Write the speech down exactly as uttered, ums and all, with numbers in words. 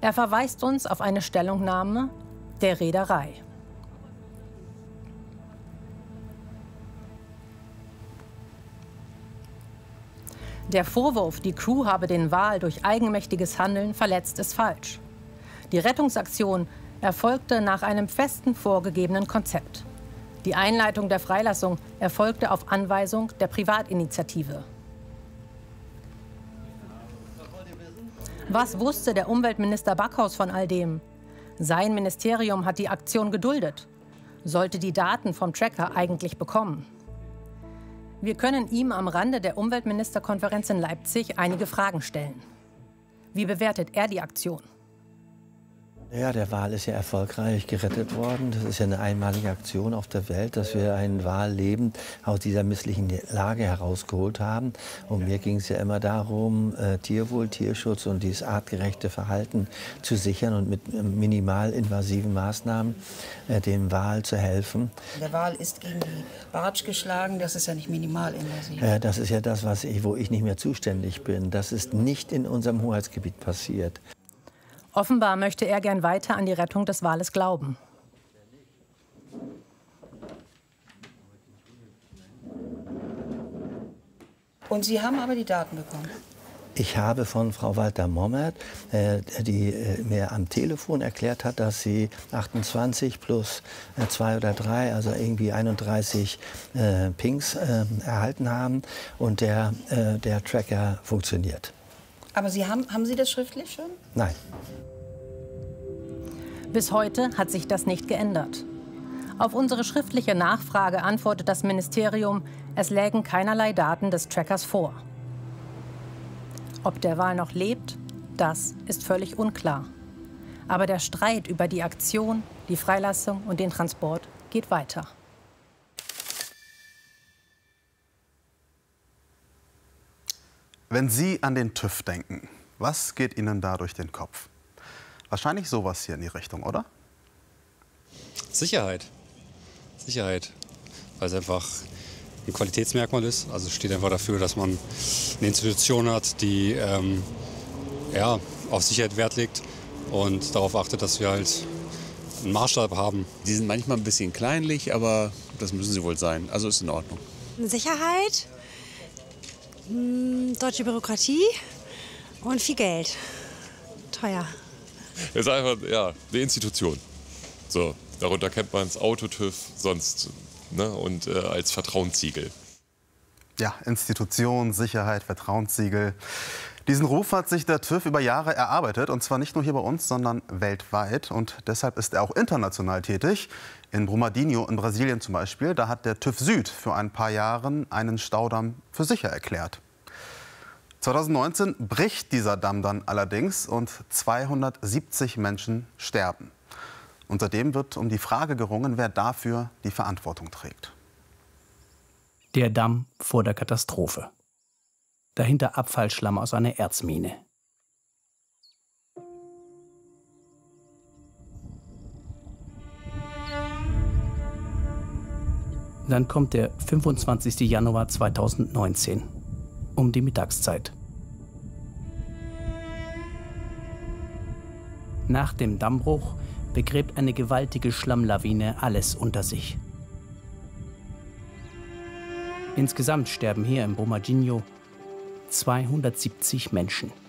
Er verweist uns auf eine Stellungnahme der Reederei. Der Vorwurf, die Crew habe den Wal durch eigenmächtiges Handeln verletzt, ist falsch. Die Rettungsaktion erfolgte nach einem festen vorgegebenen Konzept. Die Einleitung der Freilassung erfolgte auf Anweisung der Privatinitiative. Was wusste der Umweltminister Backhaus von all dem? Sein Ministerium hat die Aktion geduldet, sollte die Daten vom Tracker eigentlich bekommen. Wir können ihm am Rande der Umweltministerkonferenz in Leipzig einige Fragen stellen. Wie bewertet er die Aktion? Ja, der Wal ist ja erfolgreich gerettet worden. Das ist ja eine einmalige Aktion auf der Welt, dass wir einen Wal lebend aus dieser misslichen Lage herausgeholt haben. Und mir ging es ja immer darum, äh, Tierwohl, Tierschutz und dieses artgerechte Verhalten zu sichern und mit äh, minimal invasiven Maßnahmen äh, dem Wal zu helfen. Der Wal ist gegen die Bartsch geschlagen, das ist ja nicht minimal invasiv. Äh, das ist ja das, was ich, wo ich nicht mehr zuständig bin. Das ist nicht in unserem Hoheitsgebiet passiert. Offenbar möchte er gern weiter an die Rettung des Wales glauben. Und Sie haben aber die Daten bekommen? Ich habe von Frau Walter-Mommert, äh, die äh, mir am Telefon erklärt hat, dass sie achtundzwanzig plus äh, zwei oder drei, also irgendwie einunddreißig äh, Pings äh, erhalten haben und der, äh, der Tracker funktioniert. Aber Sie haben, haben Sie das schriftlich schon? Nein. Bis heute hat sich das nicht geändert. Auf unsere schriftliche Nachfrage antwortet das Ministerium, es lägen keinerlei Daten des Trackers vor. Ob der Wal noch lebt, das ist völlig unklar. Aber der Streit über die Aktion, die Freilassung und den Transport geht weiter. Wenn Sie an den TÜV denken, was geht Ihnen da durch den Kopf? Wahrscheinlich sowas hier in die Richtung, oder? Sicherheit. Sicherheit. Weil es einfach ein Qualitätsmerkmal ist. Also es steht einfach dafür, dass man eine Institution hat, die ähm, ja, auf Sicherheit Wert legt und darauf achtet, dass wir halt einen Maßstab haben. Die sind manchmal ein bisschen kleinlich, aber das müssen sie wohl sein. Also ist in Ordnung. Sicherheit, deutsche Bürokratie und viel Geld. Teuer. Es ist einfach ja, eine Institution. So, darunter kennt man es Auto-TÜV, sonst ne, und äh, als Vertrauenssiegel. Ja, Institution, Sicherheit, Vertrauenssiegel. Diesen Ruf hat sich der TÜV über Jahre erarbeitet, und zwar nicht nur hier bei uns, sondern weltweit. Und deshalb ist er auch international tätig. In Brumadinho in Brasilien zum Beispiel, da hat der TÜV Süd für ein paar Jahre einen Staudamm für sicher erklärt. zweitausendneunzehn bricht dieser Damm dann allerdings und zweihundertsiebzig Menschen sterben. Und seitdem wird um die Frage gerungen, wer dafür die Verantwortung trägt. Der Damm vor der Katastrophe. Dahinter Abfallschlamm aus einer Erzmine. Dann kommt der fünfundzwanzigste Januar zweitausendneunzehn. Um die Mittagszeit. Nach dem Dammbruch begräbt eine gewaltige Schlammlawine alles unter sich. Insgesamt sterben hier im Brumadinho zweihundertsiebzig Menschen.